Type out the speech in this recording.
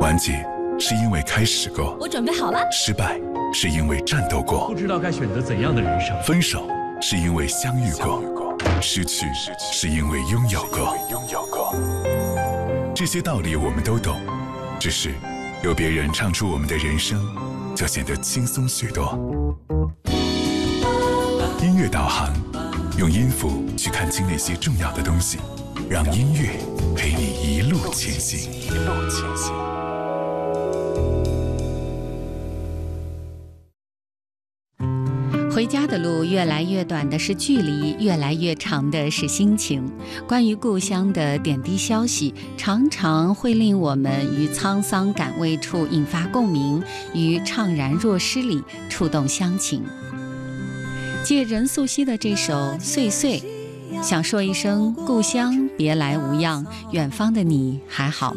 完结是因为开始过， 我准备好了。 失败是因为战斗过， 不知道该选择怎样的人生。 分手是因为相遇过，失去是因为拥有过。这些道理我们都懂，只是有别人唱出我们的人生，就显得轻松许多。音乐导航，用音符去看清那些重要的东西，让音乐陪你一路前行。 回家的路越来越短的是距离，越来越长的是心情。关于故乡的点滴消息，常常会令我们于沧桑感味处引发共鸣，于怅然若失里触动乡情。借任素汐的这首《岁岁》，想说一声故乡别来无恙，远方的你还好吗？